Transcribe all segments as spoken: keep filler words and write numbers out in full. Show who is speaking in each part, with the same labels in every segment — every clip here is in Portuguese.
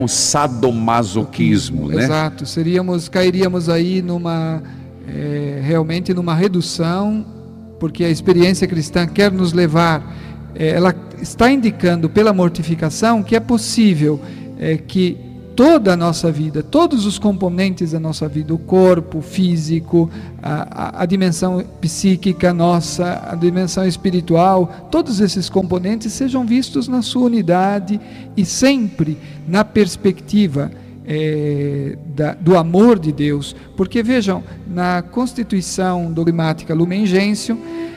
Speaker 1: um sadomasoquismo, né?
Speaker 2: Exato, seríamos, cairíamos aí numa, é, realmente numa redução, porque a experiência cristã quer nos levar, é, ela está indicando pela mortificação que é possível é, que toda a nossa vida, todos os componentes da nossa vida, o corpo, o físico, a, a, a dimensão psíquica nossa, a dimensão espiritual, todos esses componentes sejam vistos na sua unidade e sempre na perspectiva é, da, do amor de Deus. Porque vejam, na Constituição Dogmática Lumen Gentium,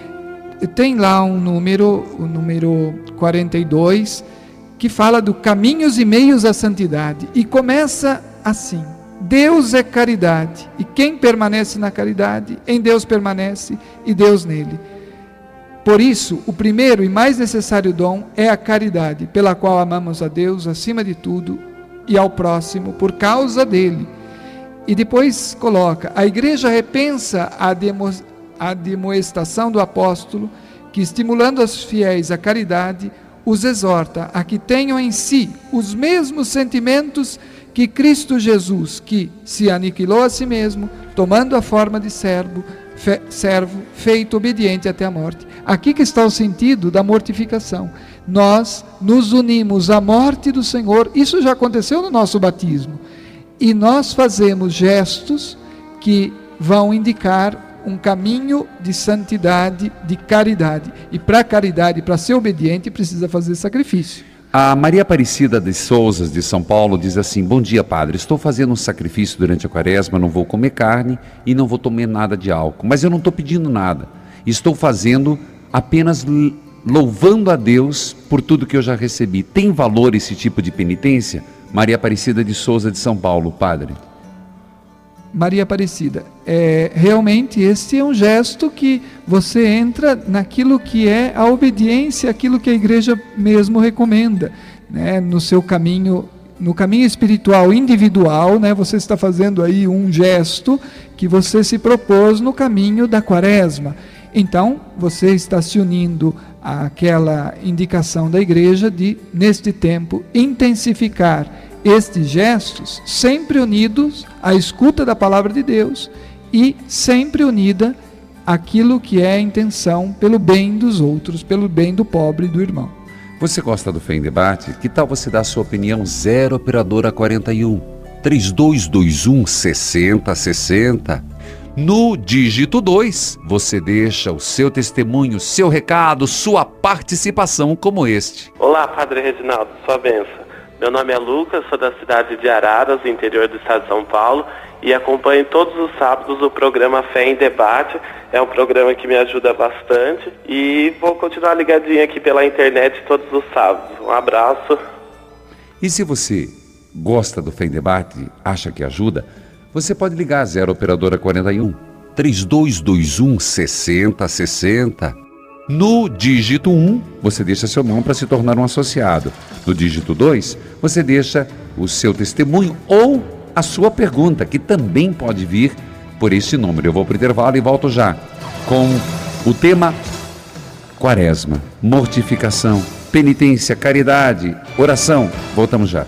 Speaker 2: tem lá um número, o número quarenta e dois, que fala do caminhos e meios à santidade, e começa assim: Deus é caridade, e quem permanece na caridade, em Deus permanece e Deus nele. Por isso, o primeiro e mais necessário dom é a caridade, pela qual amamos a Deus acima de tudo e ao próximo por causa dele. E depois coloca: a igreja repensa a, demo, a demoestação do apóstolo, que, estimulando os fiéis à caridade, os exorta a que tenham em si os mesmos sentimentos que Cristo Jesus, que se aniquilou a si mesmo, tomando a forma de servo, fe, servo, feito obediente até a morte. Aqui que está o sentido da mortificação. Nós nos unimos à morte do Senhor, isso já aconteceu no nosso batismo, e nós fazemos gestos que vão indicar um caminho de santidade, de caridade. E para a caridade, para ser obediente, precisa fazer sacrifício.
Speaker 1: A Maria Aparecida de Souza, de São Paulo, diz assim: bom dia, padre, estou fazendo um sacrifício durante a quaresma, não vou comer carne e não vou tomar nada de álcool, mas eu não estou pedindo nada, estou fazendo apenas louvando a Deus por tudo que eu já recebi. Tem valor esse tipo de penitência? Maria Aparecida de Souza, de São Paulo, padre.
Speaker 2: Maria Aparecida, é, realmente este é um gesto que você entra naquilo que é a obediência, aquilo que a igreja mesmo recomenda, né? No seu caminho, no caminho espiritual individual, né? Você está fazendo aí um gesto que você se propôs no caminho da quaresma. Então, você está se unindo àquela indicação da igreja de, neste tempo, intensificar estes gestos, sempre unidos à escuta da palavra de Deus e sempre unida àquilo que é a intenção pelo bem dos outros, pelo bem do pobre e do irmão.
Speaker 1: Você gosta do Fé em Debate? Que tal você dar a sua opinião? Zero Operadora quarenta e um, três dois dois um, seis zero seis zero. No dígito dois, você deixa o seu testemunho, seu recado, sua participação como este.
Speaker 3: Olá, Padre Reginaldo, sua bênção. Meu nome é Lucas, sou da cidade de Araras, interior do estado de São Paulo, e acompanho todos os sábados o programa Fé em Debate. É um programa que me ajuda bastante e vou continuar ligadinho aqui pela internet todos os sábados. Um abraço.
Speaker 1: E se você gosta do Fé em Debate, acha que ajuda, você pode ligar a zero Operadora quarenta e um, três dois dois um, seis zero seis zero. No dígito um, você deixa seu nome para se tornar um associado. No dígito dois, você deixa o seu testemunho ou a sua pergunta, que também pode vir por este número. Eu vou para o intervalo e volto já com o tema Quaresma, mortificação, penitência, caridade, oração. Voltamos já.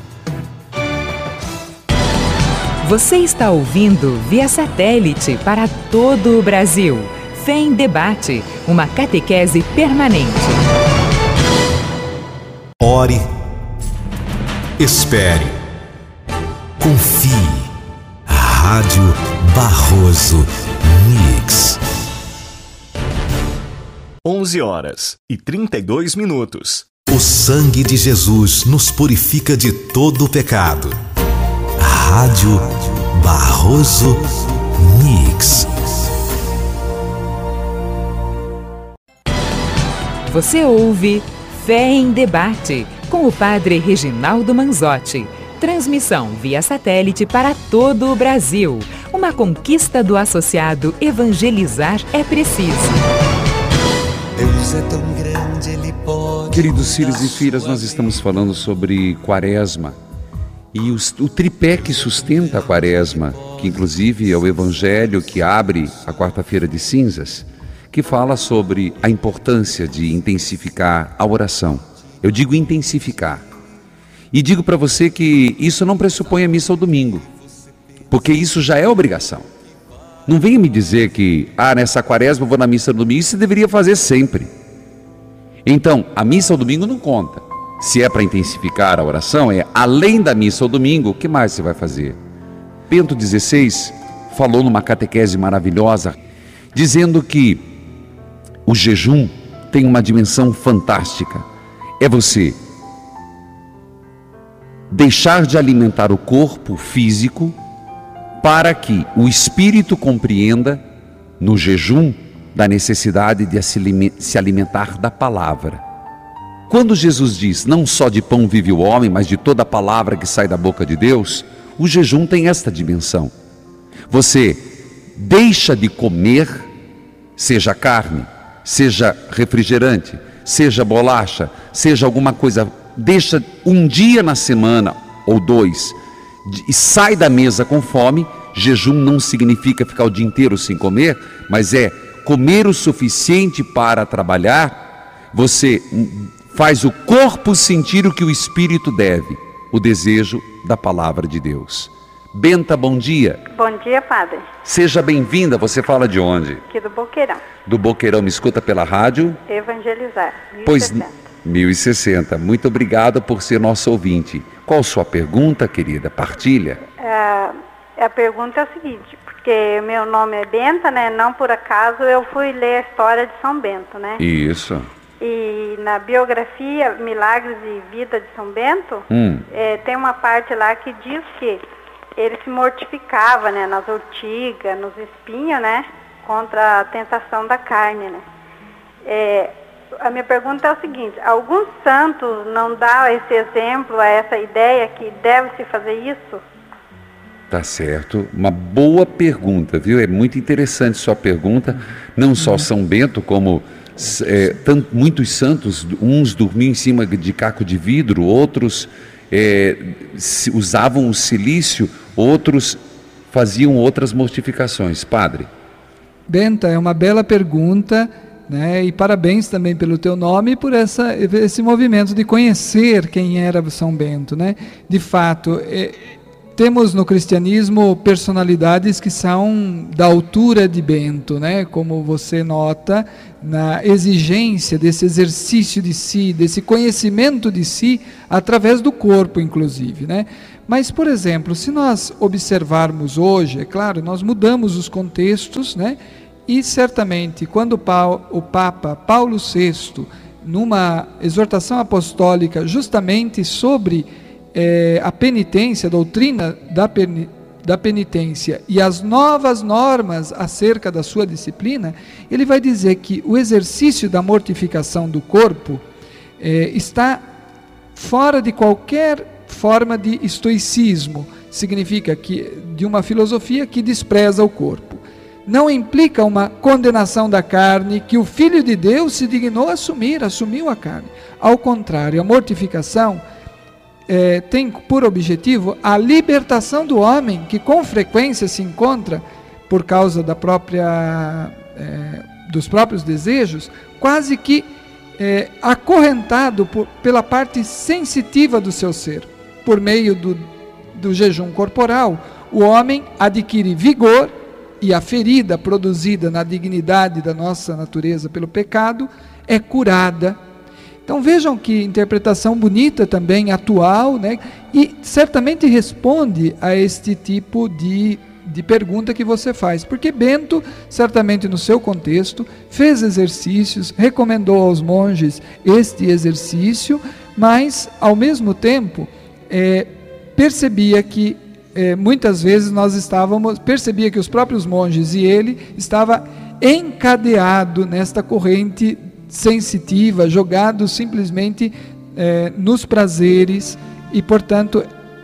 Speaker 4: Você está ouvindo via satélite para todo o Brasil. Fé em Debate, uma catequese permanente.
Speaker 5: Ore, espere, confie. Rádio Barroso Mix.
Speaker 6: onze horas e trinta e dois minutos.
Speaker 5: O sangue de Jesus nos purifica de todo o pecado. Rádio Barroso Mix.
Speaker 4: Você ouve Fé em Debate, com o padre Reginaldo Manzotti. Transmissão via satélite para todo o Brasil. Uma conquista do associado Evangelizar é Preciso.
Speaker 7: Deus é tão grande, Ele pode...
Speaker 1: Queridos filhos e filhas, nós estamos falando sobre Quaresma. E os, o tripé que sustenta a Quaresma, que inclusive é o Evangelho que abre a quarta-feira de cinzas, que fala sobre a importância de intensificar a oração. Eu digo intensificar. E digo para você que isso não pressupõe a missa ao domingo, porque isso já é obrigação. Não venha me dizer que, ah, nessa quaresma eu vou na missa no domingo. Isso você deveria fazer sempre. Então, a missa ao domingo não conta. Se é para intensificar a oração, é além da missa ao domingo, o que mais você vai fazer? Bento dezesseis falou numa catequese maravilhosa, dizendo que o jejum tem uma dimensão fantástica. É você deixar de alimentar o corpo físico para que o espírito compreenda, no jejum, da necessidade de se alimentar da palavra. Quando Jesus diz, não só de pão vive o homem, mas de toda a palavra que sai da boca de Deus, o jejum tem esta dimensão. Você deixa de comer, seja carne, seja refrigerante, seja bolacha, seja alguma coisa, deixa um dia na semana ou dois e sai da mesa com fome. Jejum não significa ficar o dia inteiro sem comer, mas é comer o suficiente para trabalhar. Você faz o corpo sentir o que o espírito deve, o desejo da palavra de Deus. Benta, bom dia.
Speaker 8: Bom dia, padre.
Speaker 1: Seja bem-vinda. Você fala de onde?
Speaker 8: Aqui do Boqueirão.
Speaker 1: Do Boqueirão. Me escuta pela rádio?
Speaker 8: Evangelizar.
Speaker 1: Pois, mil e sessenta. Muito obrigado por ser nosso ouvinte. Qual sua pergunta, querida? Partilha.
Speaker 8: É, a pergunta é o seguinte, porque meu nome é Benta, né? Não por acaso eu fui ler a história de São Bento, né?
Speaker 1: Isso.
Speaker 8: E na biografia Milagres e Vida de São Bento, hum. é, tem uma parte lá que diz que ele se mortificava, né, nas urtigas, nos espinhos, né, contra a tentação da carne, né. É, a minha pergunta é o seguinte, alguns santos não dão esse exemplo, essa ideia que deve-se fazer isso?
Speaker 1: Tá certo, uma boa pergunta, viu? É muito interessante sua pergunta, não só São Bento, como é, tanto, muitos santos, uns dormiam em cima de caco de vidro, outros é, usavam o silício, outros faziam outras mortificações. Padre.
Speaker 2: Benta, é uma bela pergunta, né? E parabéns também pelo teu nome e por essa, esse movimento de conhecer quem era São Bento, né? De fato, é, temos no cristianismo personalidades que são da altura de Bento, né? Como você nota, na exigência desse exercício de si, desse conhecimento de si, através do corpo, inclusive, né? Mas, por exemplo, se nós observarmos hoje, é claro, nós mudamos os contextos, né? E certamente, quando o Papa Paulo sexto, numa exortação apostólica justamente sobre é, a penitência, a doutrina da, pen, da penitência e as novas normas acerca da sua disciplina, ele vai dizer que o exercício da mortificação do corpo é, está fora de qualquer forma de estoicismo, significa que de uma filosofia que despreza o corpo. Não implica uma condenação da carne que o Filho de Deus se dignou a assumir, assumiu a carne. Ao contrário, a mortificação é, tem por objetivo a libertação do homem, que com frequência se encontra, por causa da própria, é, dos próprios desejos, quase que é, acorrentado por, pela parte sensitiva do seu ser. Por meio do, do jejum corporal, o homem adquire vigor e a ferida produzida na dignidade da nossa natureza pelo pecado é curada. Então vejam que interpretação bonita também, atual, né? E certamente responde a este tipo de, de pergunta que você faz, porque Bento, certamente no seu contexto, fez exercícios, recomendou aos monges este exercício, mas ao mesmo tempo É, percebia que é, muitas vezes nós estávamos, percebia que os próprios monges e ele estava encadeado nesta corrente sensitiva, jogado simplesmente é, nos prazeres e, portanto,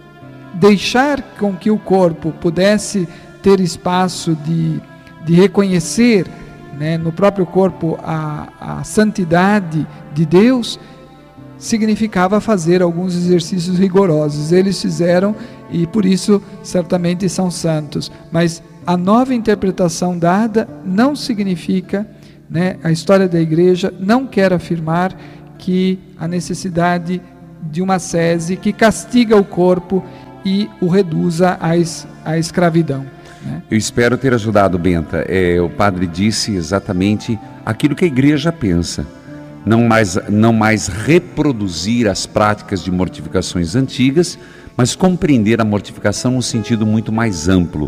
Speaker 2: deixar com que o corpo pudesse ter espaço de, de reconhecer, né, no próprio corpo a, a santidade de Deus, significava fazer alguns exercícios rigorosos. Eles fizeram e por isso certamente são santos. Mas a nova interpretação dada não significa, né, a história da igreja não quer afirmar que a necessidade de uma sese que castiga o corpo e o reduza à, es, à escravidão. Né?
Speaker 1: Eu espero ter ajudado, Benta. É, o padre disse exatamente aquilo que a igreja pensa. Não mais, não mais reproduzir as práticas de mortificações antigas, mas compreender a mortificação num sentido muito mais amplo.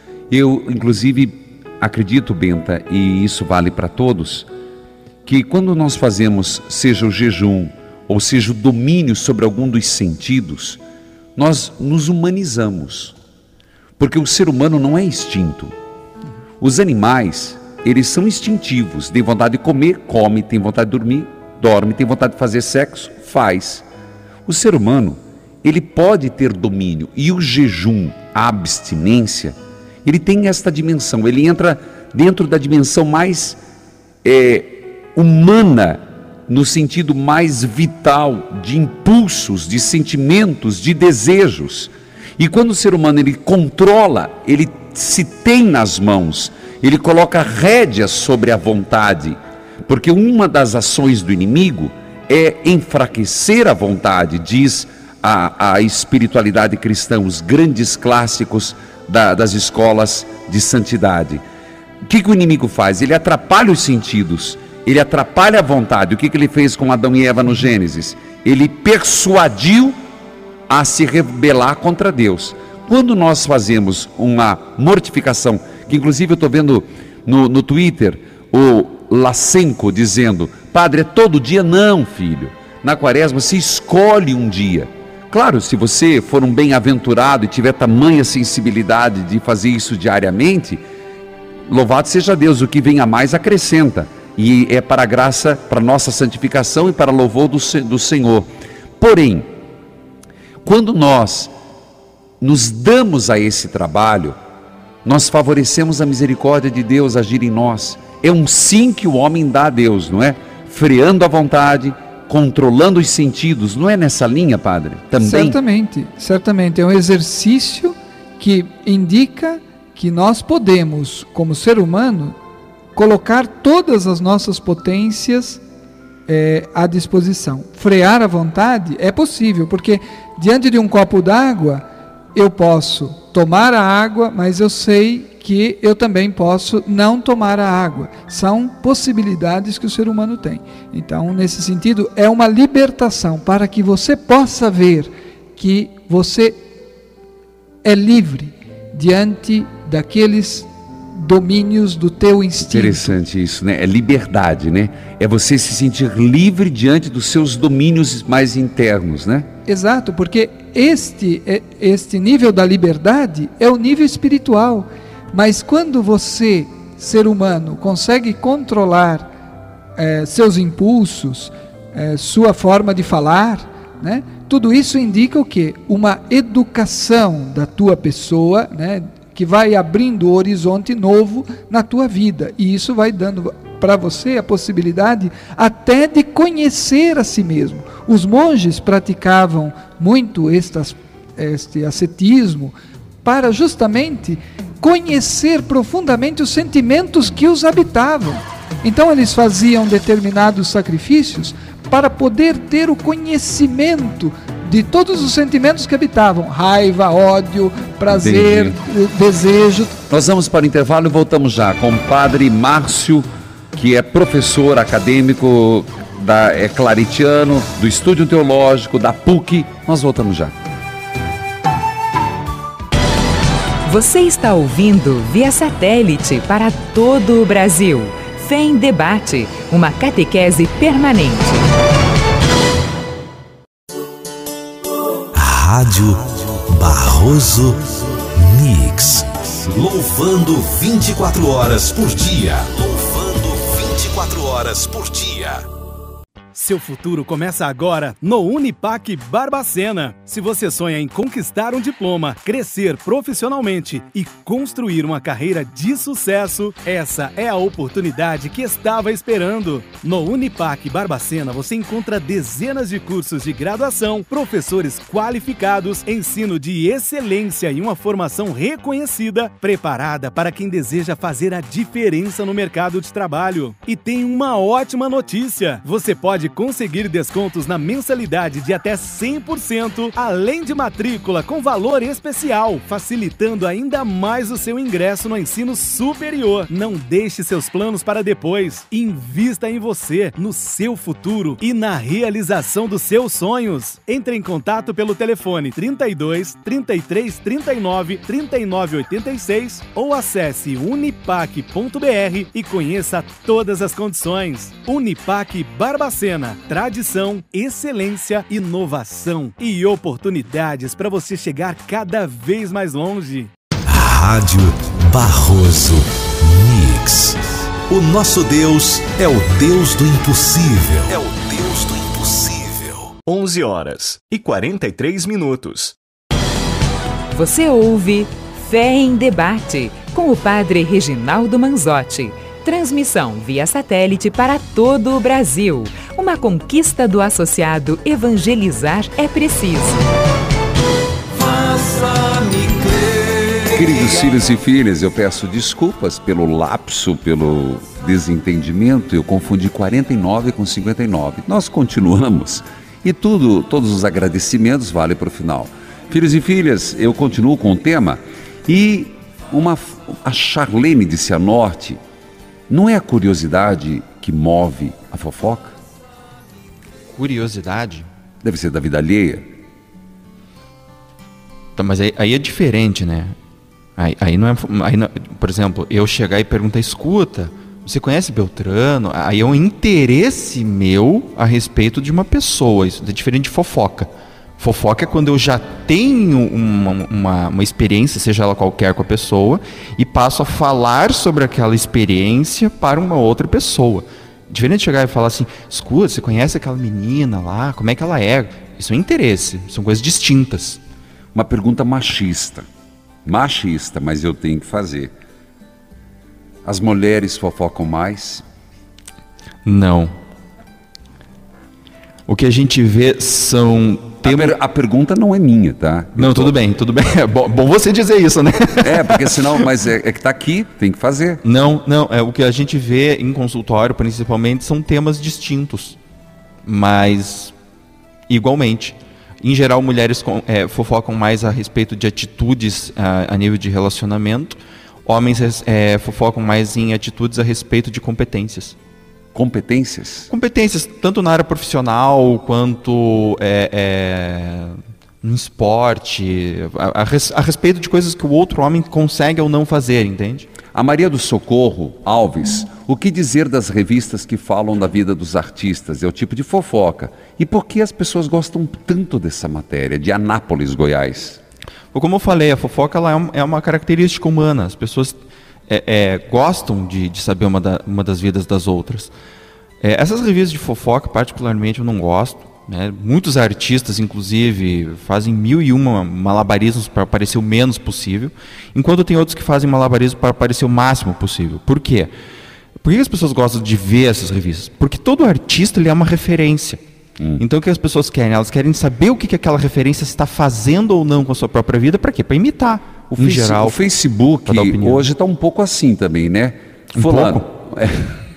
Speaker 1: Eu, inclusive, acredito, Benta, e isso vale para todos, que quando nós fazemos, seja o jejum, ou seja o domínio sobre algum dos sentidos, nós nos humanizamos. Porque o ser humano não é extinto. Os animais, eles são instintivos, tem vontade de comer, come, tem vontade de dormir, dorme, tem vontade de fazer sexo, faz. O ser humano, ele pode ter domínio, e o jejum, a abstinência, ele tem esta dimensão, ele entra dentro da dimensão mais é, humana, no sentido mais vital, de impulsos, de sentimentos, de desejos. E quando o ser humano ele controla, ele se tem nas mãos, ele coloca rédeas sobre a vontade, porque uma das ações do inimigo é enfraquecer a vontade, diz a, a espiritualidade cristã, os grandes clássicos da, das escolas de santidade. O que, que o inimigo faz? Ele atrapalha os sentidos, ele atrapalha a vontade. O que, que ele fez com Adão e Eva no Gênesis? Ele persuadiu a se rebelar contra Deus. Quando nós fazemos uma mortificação, que inclusive eu estou vendo no, no Twitter, o Lacenco dizendo, padre, é todo dia? Não, filho. Na quaresma se escolhe um dia. Claro, se você for um bem-aventurado e tiver tamanha sensibilidade de fazer isso diariamente, louvado seja Deus, o que vem a mais acrescenta. E é para a graça, para a nossa santificação e para louvor do, do Senhor. Porém, quando nós nos damos a esse trabalho, nós favorecemos a misericórdia de Deus agir em nós. É um sim que o homem dá a Deus, não é? Freando a vontade, controlando os sentidos, não é nessa linha, padre? Também?
Speaker 2: Certamente, certamente. É um exercício que indica que nós podemos, como ser humano, colocar todas as nossas potências é, à disposição. Frear a vontade é possível, porque diante de um copo d'água, eu posso tomar a água, mas eu sei que eu também posso não tomar a água. São possibilidades que o ser humano tem. Então, nesse sentido, é uma libertação para que você possa ver que você é livre diante daqueles domínios do teu instinto.
Speaker 1: Interessante isso, né? É liberdade, né? É você se sentir livre diante dos seus domínios mais internos, né?
Speaker 2: Exato, porque este, este nível da liberdade é o nível espiritual. Mas quando você, ser humano, consegue controlar é, seus impulsos, é, sua forma de falar, né? Tudo isso indica o quê? Uma educação da tua pessoa, né? Que vai abrindo um horizonte novo na tua vida. E isso vai dando para você a possibilidade até de conhecer a si mesmo. Os monges praticavam muito estas, este ascetismo para justamente conhecer profundamente os sentimentos que os habitavam. Então eles faziam determinados sacrifícios para poder ter o conhecimento de todos os sentimentos que habitavam, raiva, ódio, prazer, Entendi. desejo.
Speaker 1: Nós vamos para o intervalo e voltamos já com o padre Márcio, que é professor acadêmico, da, é claretiano, do Estúdio Teológico, da P U C. Nós voltamos já.
Speaker 4: Você está ouvindo via satélite para todo o Brasil. Fé em Debate, uma catequese permanente.
Speaker 5: Rádio Barroso Mix. Louvando vinte e quatro horas por dia. Louvando vinte e quatro horas por dia.
Speaker 9: Seu futuro começa agora no Unipac Barbacena. Se você sonha em conquistar um diploma, crescer profissionalmente e construir uma carreira de sucesso, essa é a oportunidade que estava esperando. No Unipac Barbacena você encontra dezenas de cursos de graduação, professores qualificados, ensino de excelência e uma formação reconhecida, preparada para quem deseja fazer a diferença no mercado de trabalho. E tem uma ótima notícia: você pode conseguir descontos na mensalidade de até cem por cento, além de matrícula com valor especial, facilitando ainda mais o seu ingresso no ensino superior. Não deixe seus planos para depois. Invista em você, no seu futuro e na realização dos seus sonhos. Entre em contato pelo telefone trinta e dois, trinta e três, trinta e nove, trinta e nove oitenta e seis ou acesse unipac ponto br e conheça todas as condições. Unipac Barbacena, tradição, excelência, inovação e oportunidades para você chegar cada vez mais longe.
Speaker 5: Rádio Barroso Mix. O nosso Deus é o Deus do impossível.
Speaker 6: É o Deus do impossível. onze horas e quarenta e três minutos.
Speaker 4: Você ouve Fé em Debate, com o padre Reginaldo Manzotti. Transmissão via satélite para todo o Brasil. Uma conquista do associado Evangelizar é Preciso.
Speaker 7: Faça-me crer.
Speaker 1: Queridos filhos e filhas, eu peço desculpas pelo lapso, pelo desentendimento. Eu confundi quarenta e nove com cinquenta e nove. Nós continuamos e tudo, todos os agradecimentos valem para o final. Filhos e filhas, eu continuo com o tema e uma, a Charlene de Cianorte. Não é a curiosidade que move a fofoca?
Speaker 10: Curiosidade?
Speaker 1: Deve ser da vida alheia.
Speaker 10: Tá, mas aí, aí é diferente, né? Aí, aí não é, aí não, por exemplo, eu chegar e perguntar, escuta, você conhece Beltrano? Aí é um interesse meu a respeito de uma pessoa. Isso é diferente de fofoca. Fofoca é quando eu já tenho uma, uma, uma experiência, seja ela qualquer, com a pessoa, e passo a falar sobre aquela experiência para uma outra pessoa. Diferente de chegar e falar assim, escuta, você conhece aquela menina lá? Como é que ela é? Isso é interesse, são coisas distintas.
Speaker 1: Uma pergunta machista. Machista, mas eu tenho que fazer. As mulheres fofocam mais?
Speaker 10: Não. O que a gente vê são...
Speaker 1: A, per, a pergunta não é minha, tá?
Speaker 10: Eu não, tô... tudo bem, tudo bem. É bom, bom você dizer isso, né?
Speaker 1: É, porque senão, mas é, é que tá aqui, tem que fazer.
Speaker 10: Não, não, é, o que a gente vê em consultório, principalmente, são temas distintos. Mas, igualmente, em geral, mulheres é, fofocam mais a respeito de atitudes a, a nível de relacionamento. Homens é, fofocam mais em atitudes a respeito de competências.
Speaker 1: Competências?
Speaker 10: Competências, tanto na área profissional, quanto é, é, no esporte, a, a, res, a respeito de coisas que o outro homem consegue ou não fazer, entende?
Speaker 1: A Maria do Socorro Alves, o que dizer das revistas que falam da vida dos artistas? É o tipo de fofoca. E por que as pessoas gostam tanto dessa matéria, de Anápolis, Goiás?
Speaker 10: Como eu falei, a fofoca ela é, uma, é uma característica humana, as pessoas... É, é, gostam de, de saber uma, da, uma das vidas das outras. É, essas revistas de fofoca, particularmente, eu não gosto. Né? Muitos artistas, inclusive, fazem mil e uma malabarismos para parecer o menos possível, enquanto tem outros que fazem malabarismo para parecer o máximo possível. Por quê? Por que as pessoas gostam de ver essas revistas? Porque todo artista ele é uma referência. Hum. Então o que as pessoas querem? Elas querem saber o que, que aquela referência está fazendo ou não com a sua própria vida. Para quê? Para imitar.
Speaker 1: O, face, geral, o Facebook hoje está um pouco assim também, né?
Speaker 10: Um
Speaker 1: Fulano,
Speaker 10: pouco?
Speaker 1: É,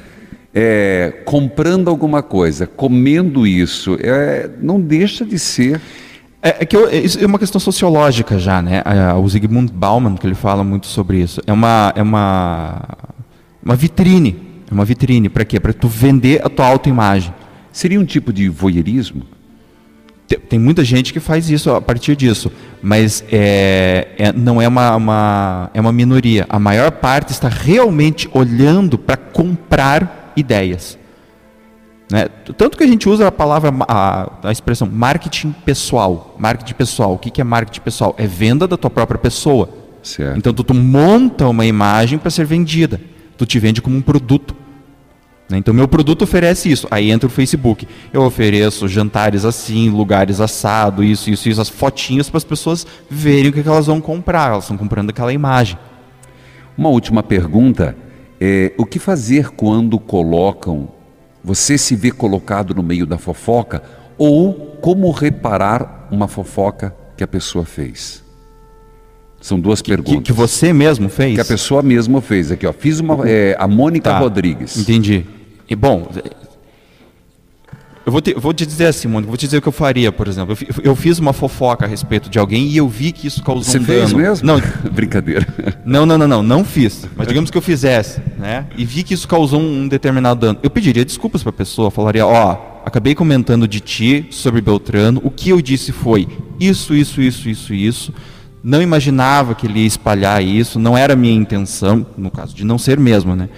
Speaker 1: é, comprando alguma coisa, comendo isso, é, não deixa de ser...
Speaker 10: É, é que eu, isso é uma questão sociológica já, né? O Zygmunt Bauman, que ele fala muito sobre isso. É uma, é uma, uma vitrine. É uma vitrine. Para quê? Para tu vender a tua autoimagem.
Speaker 1: Seria um tipo de voyeurismo?
Speaker 10: Tem muita gente que faz isso a partir disso, mas é, é, não é uma, uma, é uma minoria. A maior parte está realmente olhando para comprar ideias. Né? Tanto que a gente usa a palavra, a, a expressão marketing pessoal. Marketing pessoal. O que, que é marketing pessoal? É venda da tua própria pessoa.
Speaker 1: Certo.
Speaker 10: Então tu, tu monta uma imagem para ser vendida. Tu te vende como um produto. Então meu produto oferece isso, aí entra o Facebook, eu ofereço jantares assim, lugares assado, isso, isso, isso, as fotinhas para as pessoas verem o que elas vão comprar, elas estão comprando aquela imagem.
Speaker 1: Uma última pergunta, é, o que fazer quando colocam, você se vê colocado no meio da fofoca, ou como reparar uma fofoca que a pessoa fez? São duas
Speaker 10: que,
Speaker 1: perguntas.
Speaker 10: Que, que você mesmo fez?
Speaker 1: Que a pessoa mesmo fez. Aqui, ó, fiz uma, é, a Mônica
Speaker 10: tá,
Speaker 1: Rodrigues.
Speaker 10: Entendi. E bom, Eu vou te, vou te dizer assim, Mônica, vou te dizer o que eu faria, por exemplo. Eu, eu fiz uma fofoca a respeito de alguém e eu vi que isso causou
Speaker 1: Você
Speaker 10: um
Speaker 1: fez
Speaker 10: dano.
Speaker 1: mesmo?
Speaker 10: Não,
Speaker 1: brincadeira.
Speaker 10: Não, não, não, não, não fiz. Mas digamos que eu fizesse, né? E vi que isso causou um determinado dano. Eu pediria desculpas para a pessoa, falaria, ó, acabei comentando de ti sobre Beltrano, o que eu disse foi isso, isso, isso, isso, isso. Não imaginava que ele ia espalhar isso, não era a minha intenção, no caso de não ser mesmo, né?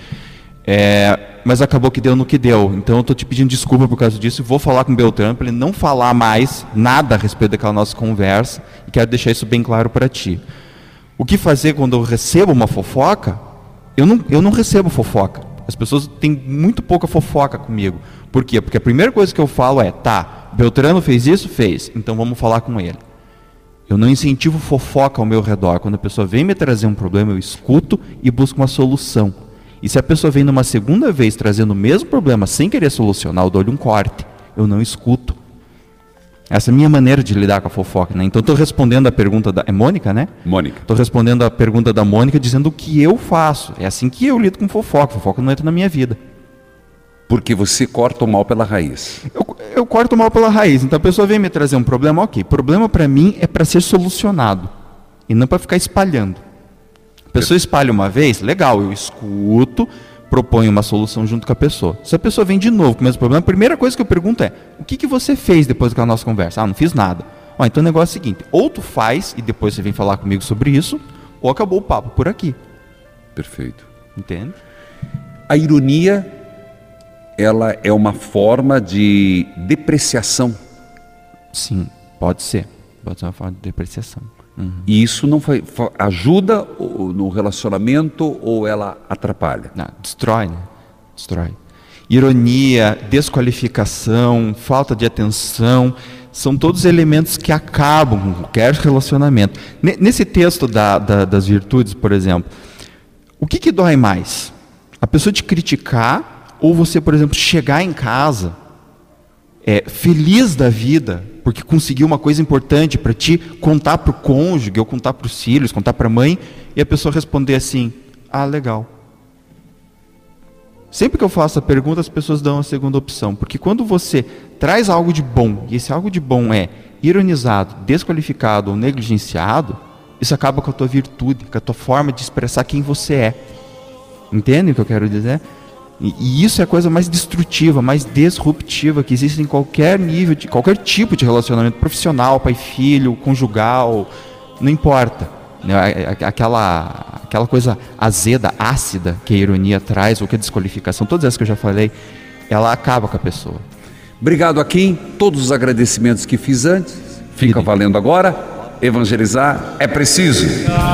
Speaker 10: É, mas acabou que deu no que deu. Então eu estou te pedindo desculpa por causa disso e vou falar com o Beltrano para ele não falar mais nada a respeito daquela nossa conversa e quero deixar isso bem claro para ti. O que fazer quando eu recebo uma fofoca? Eu não, eu não recebo fofoca. As pessoas têm muito pouca fofoca comigo. Por quê? Porque a primeira coisa que eu falo é, tá, Beltrano fez isso? Fez. Então vamos falar com ele. Eu não incentivo fofoca ao meu redor. Quando a pessoa vem me trazer um problema, eu escuto e busco uma solução. E se a pessoa vem numa segunda vez trazendo o mesmo problema sem querer solucionar, eu dou-lhe um corte. Eu não escuto. Essa é a minha maneira de lidar com a fofoca, né? Então estou respondendo a pergunta da... É Mônica, né?
Speaker 1: Mônica.
Speaker 10: Estou respondendo a pergunta da Mônica dizendo o que eu faço. É assim que eu lido com fofoca. Fofoca não entra na minha vida.
Speaker 1: Porque você corta o mal pela raiz.
Speaker 10: Eu, eu corto o mal pela raiz. Então a pessoa vem me trazer um problema, ok. Problema para mim é para ser solucionado. E não para ficar espalhando. A pessoa espalha uma vez, legal, eu escuto, proponho uma solução junto com a pessoa. Se a pessoa vem de novo com o mesmo problema, a primeira coisa que eu pergunto é, o que, que você fez depois daquela nossa conversa? Ah, não fiz nada. Ó, então o negócio é o seguinte, ou tu faz e depois você vem falar comigo sobre isso, ou acabou o papo por aqui.
Speaker 1: Perfeito.
Speaker 10: Entende?
Speaker 1: A ironia, ela é uma forma de depreciação.
Speaker 10: Sim, pode ser. Pode ser uma forma de depreciação. Uhum.
Speaker 1: E isso não foi, ajuda no relacionamento ou ela atrapalha?
Speaker 10: Não, destrói, né? Destrói. Ironia, desqualificação, falta de atenção, são todos elementos que acabam com qualquer relacionamento. Nesse texto da, da, das virtudes, por exemplo, o que, que dói mais? A pessoa te criticar ou você, por exemplo, chegar em casa é, feliz da vida, porque conseguiu uma coisa importante para ti, contar para o cônjuge, ou contar para os filhos, contar para a mãe, e a pessoa responder assim, ah, legal. Sempre que eu faço a pergunta, as pessoas dão a segunda opção, porque quando você traz algo de bom, e esse algo de bom é ironizado, desqualificado ou negligenciado, isso acaba com a tua virtude, com a tua forma de expressar quem você é. Entende o que eu quero dizer? E, e isso é a coisa mais destrutiva, mais disruptiva que existe em qualquer nível, de qualquer tipo de relacionamento profissional, pai, filho, conjugal, não importa. Aquela, aquela coisa azeda, ácida que a ironia traz, ou que a desqualificação, todas essas que eu já falei, ela acaba com a pessoa.
Speaker 1: Obrigado, Akin. Todos os agradecimentos que fiz antes, fica valendo agora. Evangelizar é preciso.